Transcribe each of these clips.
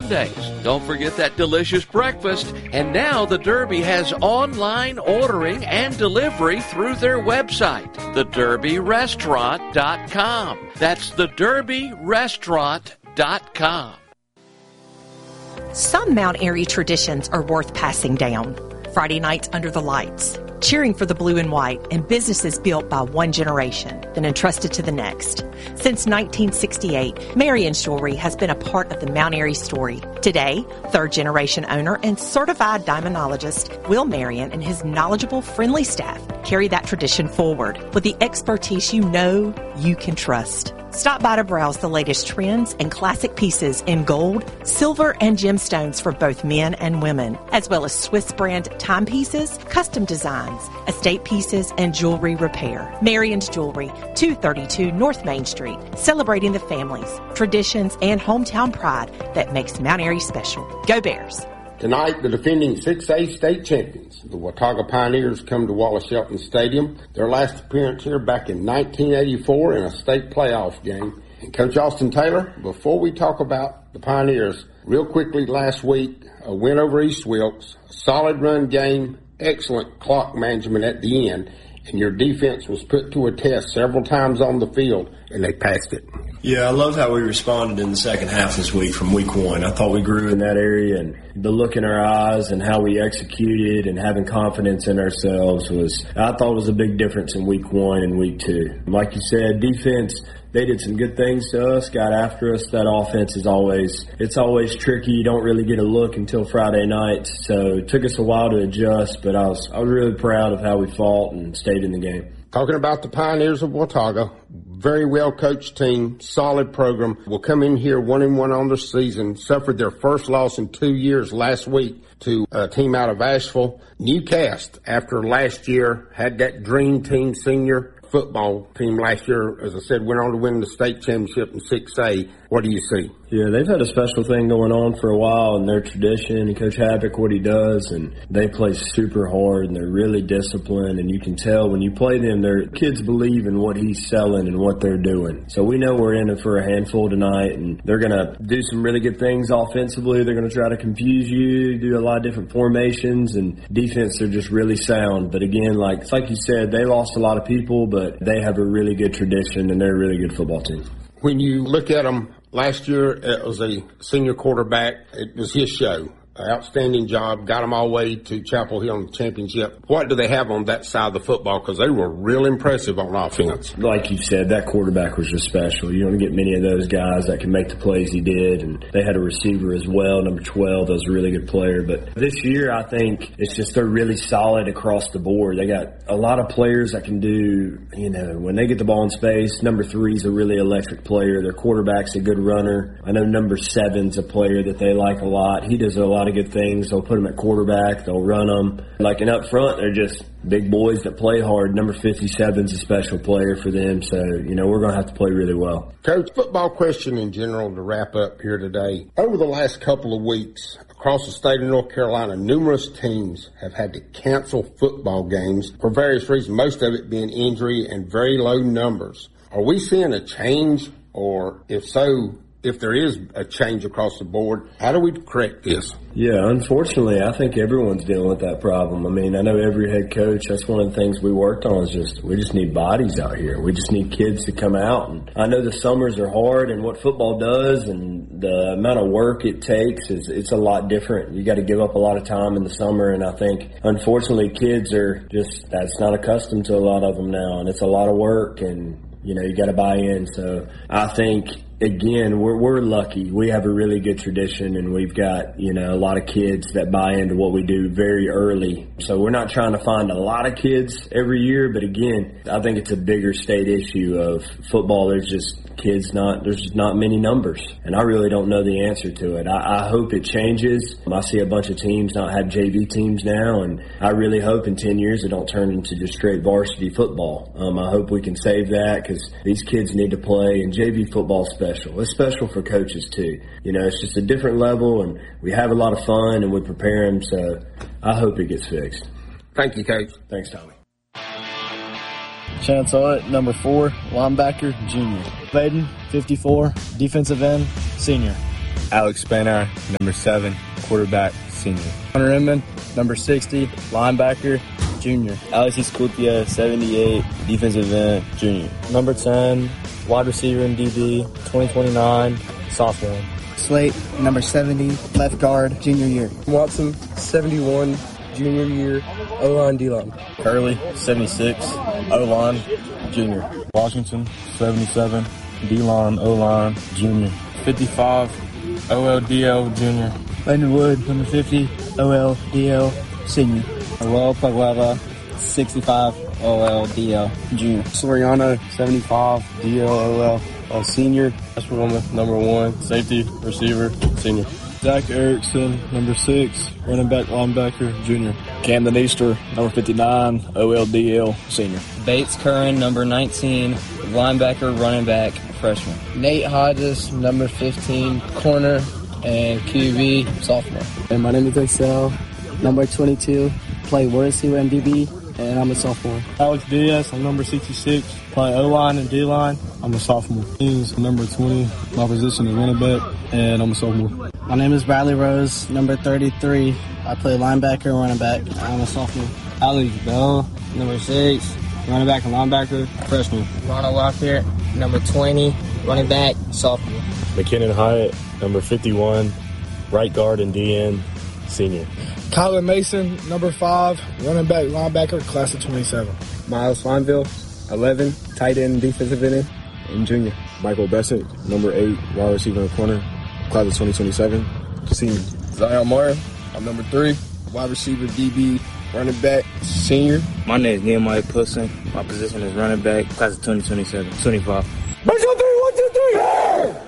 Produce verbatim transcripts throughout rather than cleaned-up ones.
Sundays. Don't forget that delicious breakfast. And now the Derby has online ordering and delivery through their website, the derby restaurant dot com. That's the derby restaurant dot com. Some Mount Airy traditions are worth passing down. Friday nights under the lights, cheering for the blue and white, and businesses built by one generation, then entrusted to the next. Since nineteen sixty-eight, Marion's Jewelry has been a part of the Mount Airy story. Today, third-generation owner and certified diamondologist Will Marion and his knowledgeable, friendly staff carry that tradition forward with the expertise you know you can trust. Stop by to browse the latest trends and classic pieces in gold, silver, and gemstones for both men and women, as well as Swiss brand timepieces, custom designs, estate pieces, and jewelry repair. Marion's Jewelry, two thirty-two North Main Street, celebrating the families, traditions, and hometown pride that makes Mount Airy special. Go Bears! Tonight, the defending six A state champions, the Watauga Pioneers, come to Wallace Shelton Stadium. Their last appearance here back in nineteen eighty-four in a state playoff game. And Coach Austin Taylor, before we talk about the Pioneers, real quickly last week, a win over East Wilkes, a solid run game, excellent clock management at the end, and your defense was put to a test several times on the field, and they passed it. Yeah, I love how we responded in the second half this week from week one. I thought we grew in that area, and the look in our eyes and how we executed and having confidence in ourselves was, I thought was a big difference in week one and week two. Like you said, defense, they did some good things to us, got after us. That offense is always, it's always tricky. You don't really get a look until Friday night. So it took us a while to adjust, but I was, I was really proud of how we fought and stayed in the game. Talking about the Pioneers of Watauga, very well coached team, solid program. Will come in here one and one on the season. Suffered their first loss in two years last week to a team out of Asheville. New cast after last year, had that dream team senior football team last year. As I said, went on to win the state championship in six A. What do you see? Yeah, they've had a special thing going on for a while in their tradition, and Coach Havoc, what he does, and they play super hard, and they're really disciplined, and you can tell when you play them, their kids believe in what he's selling and what they're doing. So we know we're in it for a handful tonight, and they're going to do some really good things offensively. They're going to try to confuse you, do a lot of different formations, and defense, they're just really sound. But again, like, it's like you said, they lost a lot of people, but they have a really good tradition, and they're a really good football team. When you look at them, last year it was a senior quarterback. It was his show. Outstanding job. Got them all the way to Chapel Hill in the championship. What do they have on that side of the football? Because they were real impressive on offense. Like you said, that quarterback was just special. You don't get many of those guys that can make the plays he did. And they had a receiver as well, number twelve. That was a really good player. But this year, I think it's just they're really solid across the board. They got a lot of players that can do, you know, when they get the ball in space, number three is a really electric player. Their quarterback's a good runner. I know number seven's a player that they like a lot. He does a lot of good things. They'll put him at quarterback. They'll run them. Like, and up front, they're just big boys that play hard. Number fifty-seven's a special player for them. So, you know, we're going to have to play really well. Coach, football question in general to wrap up here today. Over the last couple of weeks, across the state of North Carolina, numerous teams have had to cancel football games for various reasons, most of it being injury and very low numbers. Are we seeing a change, or if so, if there is a change across the board, how do we correct this? Yeah, unfortunately, I think everyone's dealing with that problem. I mean, I know every head coach, that's one of the things we worked on is just, we just need bodies out here. We just need kids to come out. And I know the summers are hard, and what football does and the amount of work it takes is, it's a lot different. You got to give up a lot of time in the summer, and I think, unfortunately, kids are just, that's not accustomed to a lot of them now, and it's a lot of work, and, you know, you got to buy in. So I think, again, we're we're lucky. We have a really good tradition, and we've got, you know, a lot of kids that buy into what we do very early. So we're not trying to find a lot of kids every year, but again, I think it's a bigger state issue of football. There's just kids not, there's just not many numbers, and I really don't know the answer to it. I, I hope it changes. I see a bunch of teams not have J V teams now, and I really hope in ten years it don't turn into just straight varsity football. Um, I hope we can save that, because these kids need to play, and J V football special. It's special for coaches too. You know, it's just a different level, and we have a lot of fun, and we prepare them. So I hope it gets fixed. Thank you, Coach. Thanks, Tommy. Chance Owett, number four, linebacker, junior. Baden, fifty-four, defensive end, senior. Alex Spanar, number seven, quarterback, senior. Hunter Inman, number sixty, linebacker, junior. Alex Escutia, seventy-eight, defensive end, junior. Number ten, wide receiver and D B, twenty twenty-nine, sophomore. Slate, number seventy, left guard, junior year. Watson, seventy-one, junior year, O-line, D-line. Hurley, seventy-six, O-line, junior. Washington, seventy-seven, D-line, O-line, junior. fifty-five, O L D L, junior. Landon Wood, number fifty, O L D L, senior. Joel Pagueva, sixty-five, O L D L, junior. Soriano, seventy-five, D L O L, uh, senior. That's number one, safety, receiver, senior. Zach Erickson, number six, running back, linebacker, junior. Camden Easter, number fifty-nine, O L D L, senior. Bates Curran, number nineteen, linebacker, running back, freshman. Nate Hodges, number fifteen, corner and Q B, sophomore. And my name is Excel, number twenty-two, play wide receiver and D B, and I'm a sophomore. Alex Diaz, I'm number sixty-six, play O-line and D-line, I'm a sophomore. He's number twenty, my position is running back, and I'm a sophomore. My name is Bradley Rose, number thirty-three, I play linebacker and running back, I'm a sophomore. Alex Bell, number six, running back and linebacker, freshman. Ronald Lockyer, number twenty, running back, sophomore. McKinnon Hyatt, number fifty-one, right guard and D N, senior. Kyler Mason, number five, running back, linebacker, class of twenty-seven. Miles Fineville, eleven, tight end, defensive end, and junior. Michael Bessett, number eight, wide receiver and corner, class of twenty twenty-seven, senior. Zion Moore, I'm number three, wide receiver, D B, running back, senior. My name is Nehemiah Pilson. My position is running back, class of twenty twenty-seven, twenty-five. One, two, three, one, two, three, hey!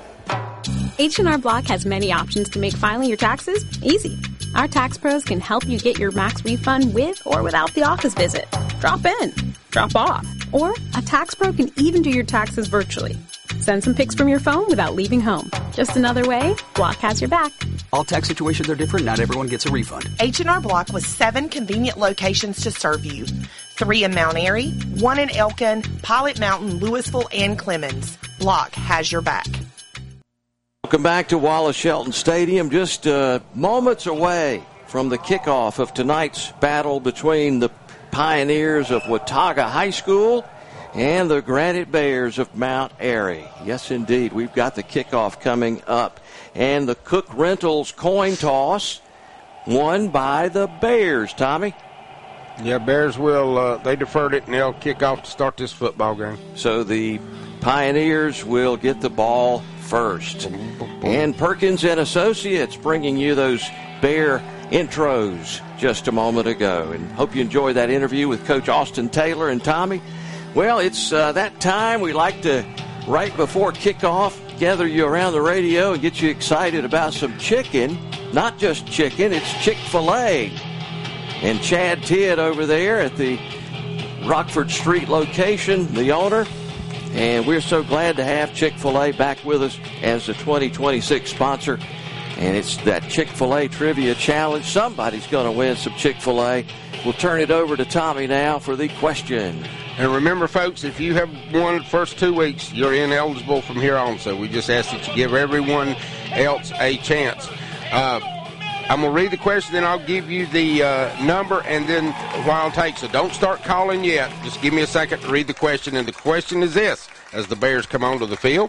H and R Block has many options to make filing your taxes easy. Our tax pros can help you get your max refund with or without the office visit. Drop in, drop off, or a tax pro can even do your taxes virtually. Send some pics from your phone without leaving home. Just another way Block has your back. All tax situations are different. Not everyone gets a refund. H and R Block with seven convenient locations to serve you. Three in Mount Airy, one in Elkin, Pilot Mountain, Louisville, and Clemens. Block has your back. Welcome back to Wallace Shelton Stadium, just uh, moments away from the kickoff of tonight's battle between the Pioneers of Watauga High School and the Granite Bears of Mount Airy. Yes, indeed, we've got the kickoff coming up. And the Cook Rentals coin toss won by the Bears, Tommy. Yeah, Bears will, uh, they deferred it, and they'll kick off to start this football game. So the Pioneers will get the ball first. And Perkins and Associates bringing you those Bear intros just a moment ago. And hope you enjoyed that interview with Coach Austin Taylor and Tommy. Well, it's uh, that time. We like to, right before kickoff, gather you around the radio and get you excited about some chicken. Not just chicken, it's Chick-fil-A. And Chad Tidd over there at the Rockford Street location, the owner. And we're so glad to have Chick-fil-A back with us as the twenty twenty-six sponsor. And it's that Chick-fil-A Trivia Challenge. Somebody's going to win some Chick-fil-A. We'll turn it over to Tommy now for the question. And remember, folks, if you have won the first two weeks, you're ineligible from here on. So we just ask that you give everyone else a chance. Uh, I'm going to read the question, then I'll give you the uh, number, and then while it takes. So don't start calling yet. Just give me a second to read the question. And the question is this, as the Bears come onto the field.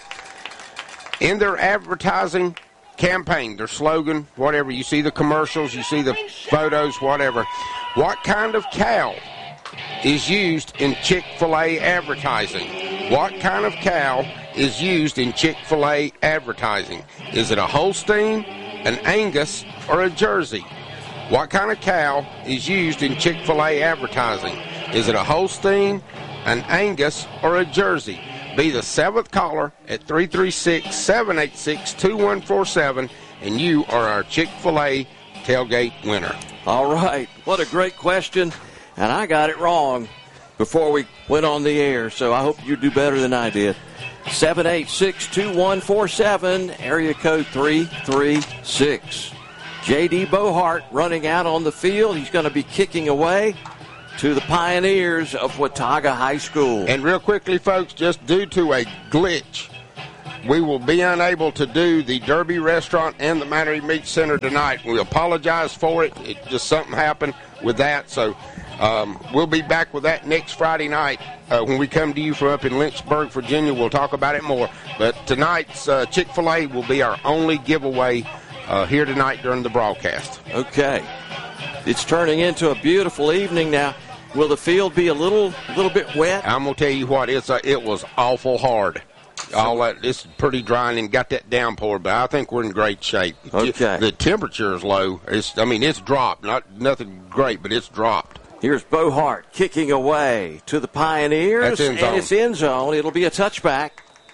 In their advertising campaign, their slogan, whatever, you see the commercials, you see the photos, whatever, what kind of cow is used in Chick-fil-A advertising? What kind of cow is used in Chick-fil-A advertising? Is it a Holstein, an Angus, or a Jersey? What kind of cow is used in Chick-fil-A advertising? Is it a Holstein, an Angus, or a Jersey? Be the seventh caller at three three six, seven eight six, two one four seven, and you are our Chick-fil-A tailgate winner. All right. What a great question. And I got it wrong before we went on the air, so I hope you do better than I did. seven eight six, two one four seven, area code three three six. J D Bohart running out on the field. He's going to be kicking away to the Pioneers of Watauga High School. And real quickly, folks, just due to a glitch we will be unable to do the Derby Restaurant and the Mannery Meat Center tonight. We apologize for it. It just something happened with that. So um, we'll be back with that next Friday night uh, when we come to you from up in Lynchburg, Virginia. We'll talk about it more. But tonight's uh, Chick-fil-A will be our only giveaway uh, here tonight during the broadcast. Okay. It's turning into a beautiful evening now. Will the field be a little little bit wet? I'm going to tell you what, it's a, it was awful hard. All that, it's pretty dry and got that downpour, but I think we're in great shape. Okay. The temperature is low. It's, I mean, it's dropped. Not nothing great, but it's dropped. Here's Bohart kicking away to the Pioneers. That's end zone. And it's end zone. It'll be a touchback.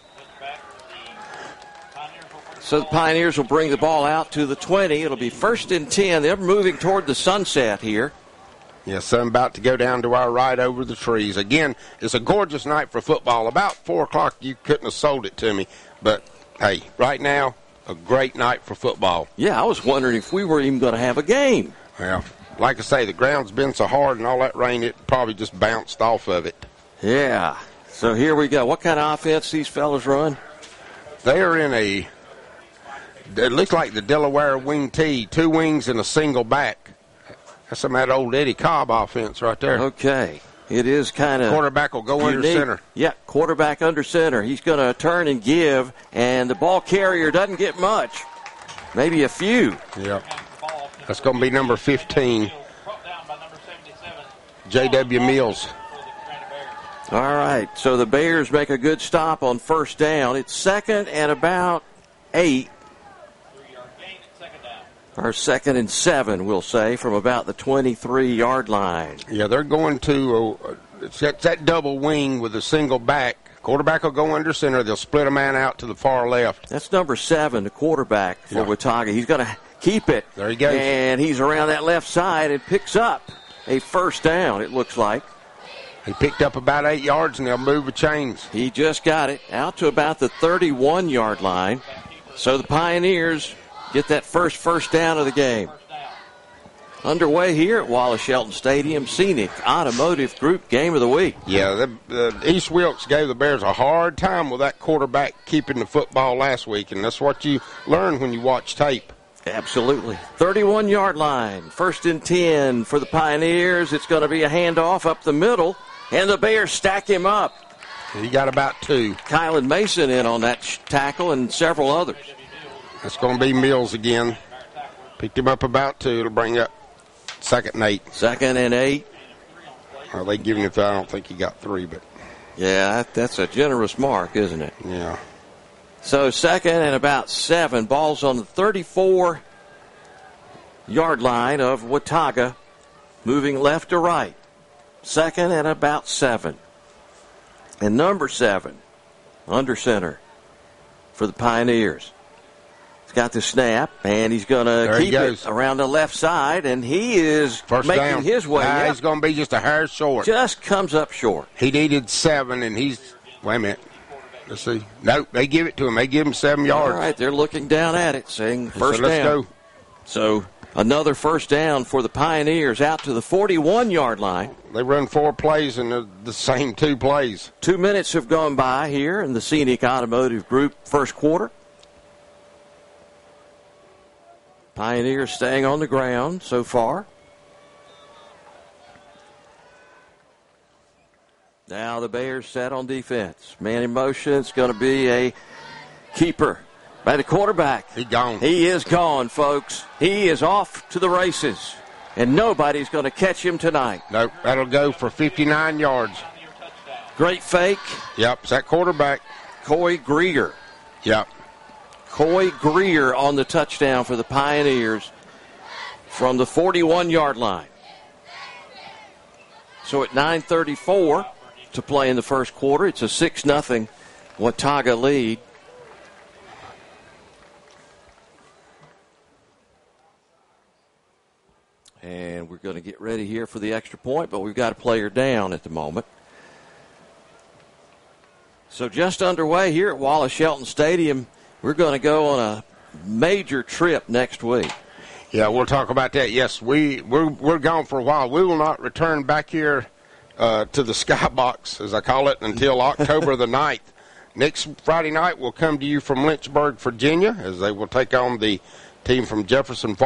So the Pioneers will bring the ball out to the twenty. It'll be first and ten. They're moving toward the sunset here. Yes, sun about to go down to our right over the trees. Again, it's a gorgeous night for football. About four o'clock, you couldn't have sold it to me. But, hey, right now, a great night for football. Yeah, I was wondering if we were even going to have a game. Well, like I say, the ground's been so hard and all that rain, it probably just bounced off of it. Yeah. So here we go. What kind of offense these fellas run? They are in a, it looks like the Delaware wing T, two wings and a single back. That's some of that old Eddie Cobb offense right there. Okay. It is kind of quarterback will go unique. Under center. Yeah, quarterback under center. He's going to turn and give, and the ball carrier doesn't get much. Maybe a few. Yeah. That's going to be number fifteen, J W Mills. All right, so the Bears make a good stop on first down. It's second and about eight. Or second and seven, we'll say, from about the twenty-three-yard line. Yeah, they're going to uh, it's that, that double wing with a single back. Quarterback will go under center. They'll split a man out to the far left. That's number seven, the quarterback for yeah. Watauga. He's going to keep it. There he goes. And he's around that left side and picks up a first down, it looks like. He picked up about eight yards, and they'll move the chains. He just got it out to about the thirty-one-yard line. So the Pioneers get that first first down of the game. Underway here at Wallace Shelton Stadium, Scenic Automotive Group Game of the Week. Yeah, the, uh, East Wilkes gave the Bears a hard time with that quarterback keeping the football last week, and that's what you learn when you watch tape. Absolutely. thirty-one-yard line, first and ten for the Pioneers. It's going to be a handoff up the middle, and the Bears stack him up. He got about two. Kylan Mason in on that tackle and several others. That's going to be Mills again. Picked him up about two. It'll bring up second and eight. Second and eight. Well, they giving it, I don't think he got three, but. Yeah, that's a generous mark, isn't it? Yeah. So second and about seven. Ball's on the thirty-four-yard line of Watauga, moving left to right. Second and about seven. And number seven, under center for the Pioneers. He's got the snap, and he's going to keep it around the left side, and he is First making down. his way. Nah, yep. He's going to be just a hair short. Just comes up short. He needed seven, and he's, wait a minute. Let's see. Nope, they give it to him. They give him seven yards. All right, they're looking down at it, saying first so let's down. Go. So another first down for the Pioneers out to the forty-one-yard line. They run four plays and the same two plays. Two minutes have gone by here in the Scenic Automotive Group first quarter. Pioneers staying on the ground so far. Now the Bears set on defense. Man in motion. It's going to be a keeper by the quarterback. He gone. He is gone, folks. He is off to the races. And nobody's going to catch him tonight. Nope, that'll go for fifty-nine yards. Great fake. Yep, it's that quarterback. Coy Greer. Yep. Coy Greer on the touchdown for the Pioneers from the forty-one-yard line. So at nine thirty-four to play in the first quarter, it's a six nothing Watauga lead. And we're going to get ready here for the extra point, but we've got a player down at the moment. So just underway here at Wallace Shelton Stadium. We're going to go on a major trip next week. Yeah, we'll talk about that. Yes, we, we're, we're gone for a while. We will not return back here uh, to the skybox, as I call it, until October the ninth. Next Friday night, we'll come to you from Lynchburg, Virginia, as they will take on the team from Jefferson Farm.